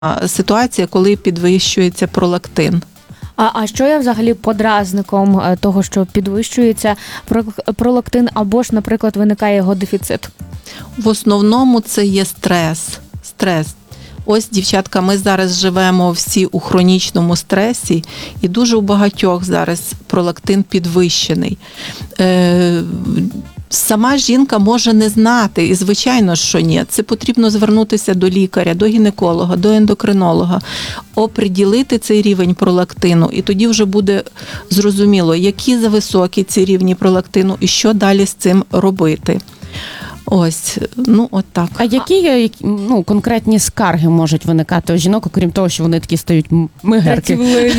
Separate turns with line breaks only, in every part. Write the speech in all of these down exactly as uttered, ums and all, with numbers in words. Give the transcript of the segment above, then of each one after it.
ситуація, коли підвищується пролактин.
А, а що є взагалі подразником того, що підвищується пролактин, або ж, наприклад, виникає його дефіцит?
В основному це є стрес. Стрес. Ось, дівчатка, ми зараз живемо всі у хронічному стресі, і дуже у багатьох зараз пролактин підвищений. Е, Сама жінка може не знати, і звичайно, що ні. Це потрібно звернутися до лікаря, до гінеколога, до ендокринолога, оприділити цей рівень пролактину, і тоді вже буде зрозуміло, які зависокі ці рівні пролактину і що далі з цим робити. Ось, ну от так.
А які ну, конкретні скарги можуть виникати у жінок, окрім того, що вони такі стають мигерки?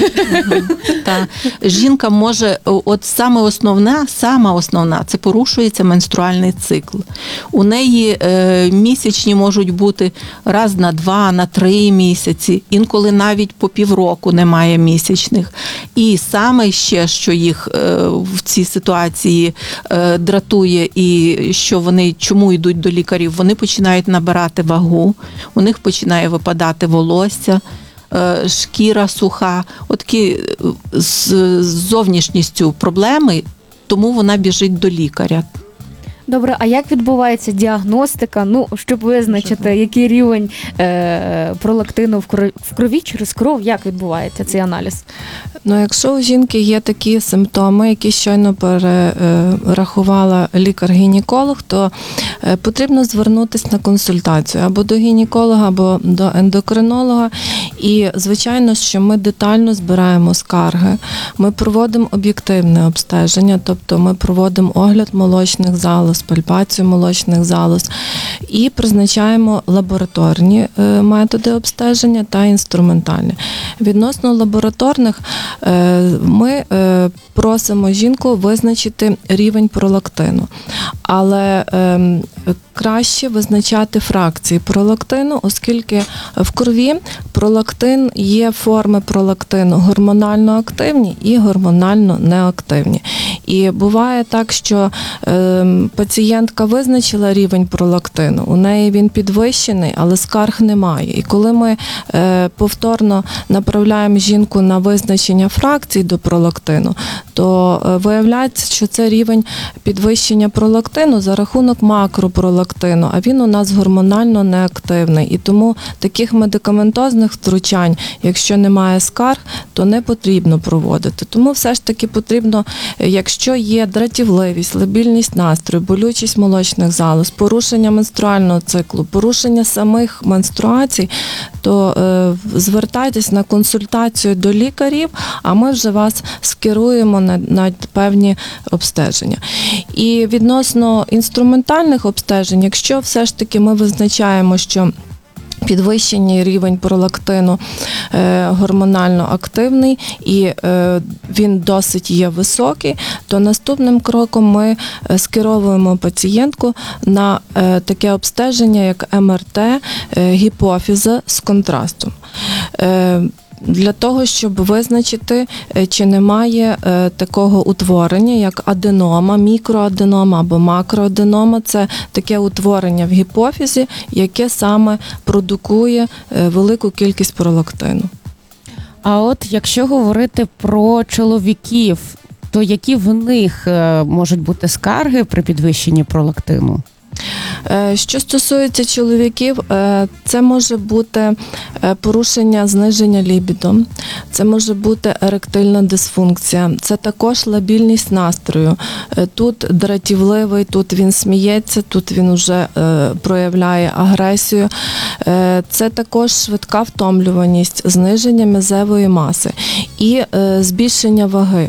Так. Жінка може, от саме основна, сама основна, це порушується менструальний цикл. У неї е, місячні можуть бути раз на два, на три місяці, інколи навіть по півроку немає місячних. І саме ще, що їх е, в цій ситуації е, дратує і що вони чому йдуть до лікарів, вони починають набирати вагу, у них починає випадати волосся, шкіра суха, отакі з зовнішністю проблеми, тому вона біжить до лікаря.
Добре, а як відбувається діагностика, ну, щоб визначити, який рівень е, пролактину в крові, в крові через кров, як відбувається цей аналіз?
Ну, якщо у жінки є такі симптоми, які щойно перерахувала лікар-гінеколог, то потрібно звернутися на консультацію або до гінеколога, або до ендокринолога. І, звичайно, що ми детально збираємо скарги, ми проводимо об'єктивне обстеження, тобто ми проводимо огляд молочних залоз, пальпацію молочних залоз і призначаємо лабораторні методи обстеження та інструментальні. Відносно лабораторних ми просимо жінку визначити рівень пролактину, але краще визначати фракції пролактину, оскільки в крові пролактин є форми пролактину гормонально активні і гормонально неактивні. І буває так, що е, пацієнтка визначила рівень пролактину, у неї він підвищений, але скарг немає. І коли ми е, повторно направляємо жінку на визначення фракцій до пролактину, то е, виявляється, що це рівень підвищення пролактину за рахунок макропролактину, а він у нас гормонально неактивний. І тому таких медикаментозних втручань, якщо немає скарг, то не потрібно проводити. Тому все ж таки потрібно, якщо є дратівливість, лабільність настрою, болючість молочних залоз, порушення менструального циклу, порушення самих менструацій, то е, звертайтесь на консультацію до лікарів, а ми вже вас скеруємо на, на певні обстеження. І відносно інструментальних обстежень, якщо все ж таки ми визначаємо, що підвищений рівень пролактину е, гормонально активний і е, він досить є високий, то наступним кроком ми скеровуємо пацієнтку на е, таке обстеження, як ем ер те е, гіпофіза з контрастом. Е, Для того, щоб визначити, чи немає е, такого утворення, як аденома, мікроаденома або макроаденома. Це таке утворення в гіпофізі, яке саме продукує е, велику кількість пролактину.
А от якщо говорити про чоловіків, то які в них можуть бути скарги при підвищенні пролактину?
Що стосується чоловіків, це може бути порушення зниження лібідо, це може бути еректильна дисфункція, це також лабільність настрою. Тут дратівливий, тут він сміється, тут він вже проявляє агресію. Це також швидка втомлюваність, зниження м'язевої маси і збільшення ваги.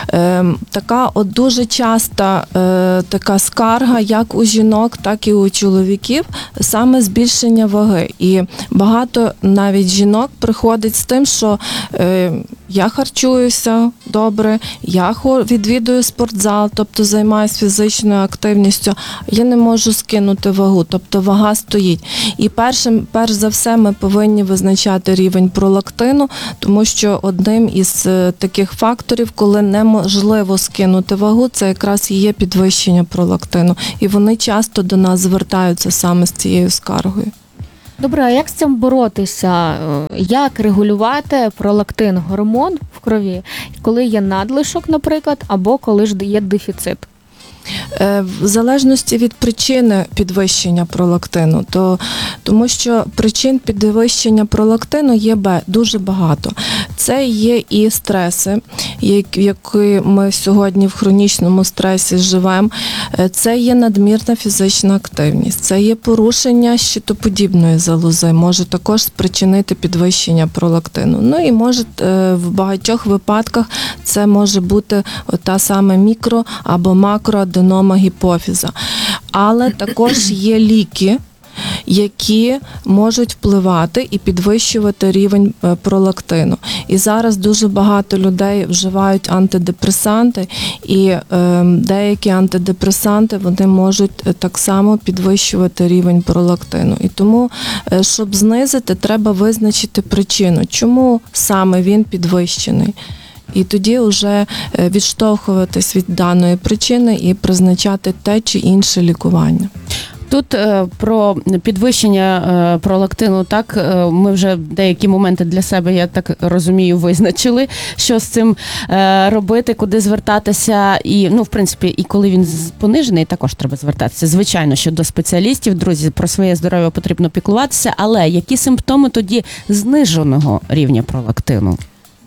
Така от дуже часта така скарга, як у жінок, так і у чоловіків, саме збільшення ваги. І багато навіть жінок приходить з тим, що е, я харчуюся добре, я відвідую спортзал, тобто займаюся фізичною активністю, я не можу скинути вагу, тобто вага стоїть. І першим, перш за все ми повинні визначати рівень пролактину, тому що одним із таких факторів, коли неможливо скинути вагу, це якраз і є підвищення пролактину. І вони часто до нас звертаються саме з цією скаргою.
Добре, а як з цим боротися? Е, Як регулювати пролактин, гормон в крові, коли є надлишок, наприклад, або коли ж є дефіцит?
Е, В залежності від причини підвищення пролактину, то, тому що причин підвищення пролактину є бе- дуже багато. Це є і стреси, як- які ми сьогодні в хронічному стресі живемо. Е, Це є надмірна фізична активність, це є порушення щитоподібної залози, може також спричинити підвищення пролактину. Ну і може е, в багатьох випадках це може бути та саме мікро або макроаденома гіпофіза. Але також є ліки, які можуть впливати і підвищувати рівень е, пролактину. І зараз дуже багато людей вживають антидепресанти, і е, деякі антидепресанти вони можуть е, так само підвищувати рівень пролактину. І тому, е, щоб знизити, треба визначити причину, чому саме він підвищений. І тоді вже е, відштовхуватись від даної причини і призначати те чи інше лікування.
Тут е, про підвищення е, пролактину, так, е, ми вже деякі моменти для себе, я так розумію, визначили, що з цим е, робити, куди звертатися, і, ну, в принципі, і коли він з- понижений, також треба звертатися. Звичайно, що до спеціалістів, друзі, про своє здоров'я потрібно піклуватися, але які симптоми тоді зниженого рівня пролактину?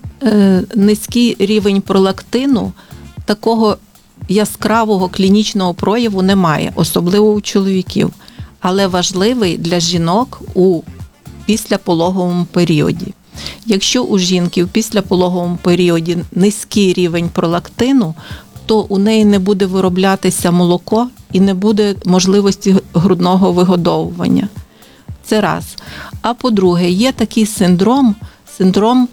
Е, Низький рівень пролактину такого яскравого клінічного прояву немає, особливо у чоловіків, але важливий для жінок у післяпологовому періоді. Якщо у жінки в післяпологовому періоді низький рівень пролактину, то у неї не буде вироблятися молоко і не буде можливості грудного вигодовування. Це раз. А по-друге, є такий синдром, синдром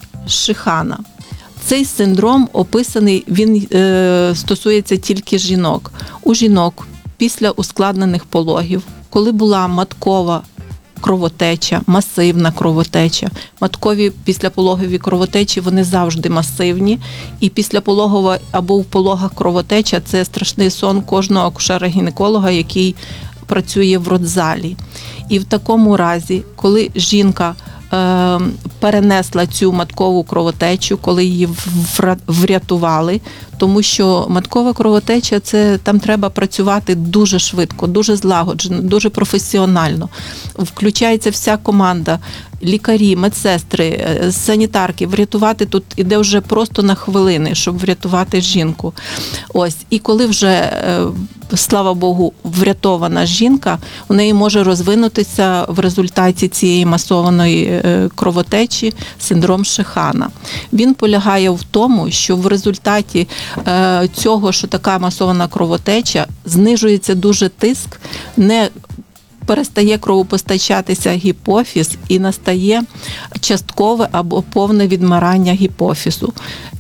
Шихана. Цей синдром описаний, він е, стосується тільки жінок. У жінок після ускладнених пологів, коли була маткова кровотеча, масивна кровотеча, маткові післяпологові кровотечі, вони завжди масивні, і післяпологова або в пологах кровотеча – це страшний сон кожного акушера-гінеколога, який працює в родзалі. І в такому разі, коли жінка е, перенесла цю маткову кровотечу, коли її вра- врятували, тому що маткова кровотеча – це там треба працювати дуже швидко, дуже злагоджено, дуже професіонально. Включається вся команда, лікарі, медсестри, санітарки. Врятувати тут іде вже просто на хвилини, щоб врятувати жінку. Ось. І коли вже, слава Богу, врятована жінка, у неї може розвинутися в результаті цієї масованої кровотечі синдром Шихана. Він полягає в тому, що в результаті цього, що така масована кровотеча, знижується дуже тиск, не перестає кровопостачатися гіпофіз і настає часткове або повне відмирання гіпофізу.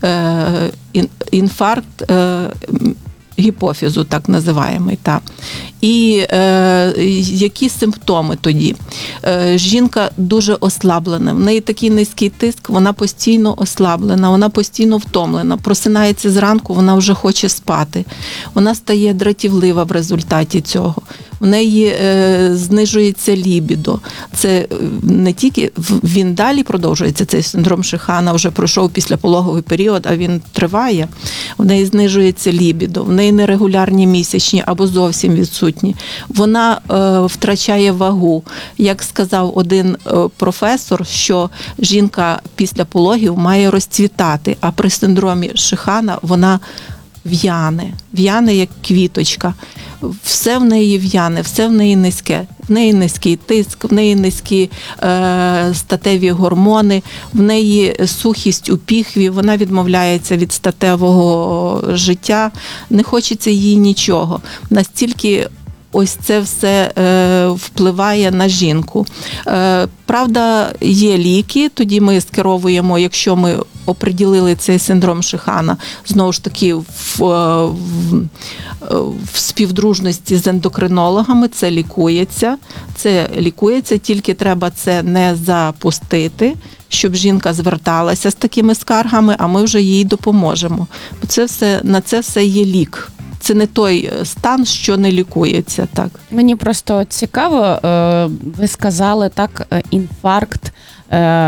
Інфаркт гіпофізу, так називаємий. Так. І е, які симптоми тоді? Е, жінка дуже ослаблена, в неї такий низький тиск, вона постійно ослаблена, вона постійно втомлена, просинається зранку, вона вже хоче спати, вона стає дратівлива в результаті цього. В неї е, знижується лібідо. Це не тільки, він далі продовжується, цей синдром Шихана, вже пройшов післяпологовий період, а він триває. В неї знижується лібідо, в неї нерегулярні місячні або зовсім відсутні. Вона е, втрачає вагу. Як сказав один е, професор, що жінка після пологів має розцвітати, а при синдромі Шихана вона в'яне, в'яне як квіточка. Все в неї в'яне, все в неї низьке. В неї низький тиск, в неї низькі е, статеві гормони, в неї сухість у піхві, вона відмовляється від статевого життя, не хочеться їй нічого. Настільки ось це все е, впливає на жінку. Е, правда, є ліки, тоді ми скеровуємо, якщо ми оприділили цей синдром Шихана, знову ж таки, в, в, в співдружності з ендокринологами, це лікується. Це лікується, тільки треба це не запустити, щоб жінка зверталася з такими скаргами, а ми вже їй допоможемо. Бо це все, на це все є лік. це не той стан, що не лікується. Так.
Мені просто цікаво, е, ви сказали так, е, інфаркт, е,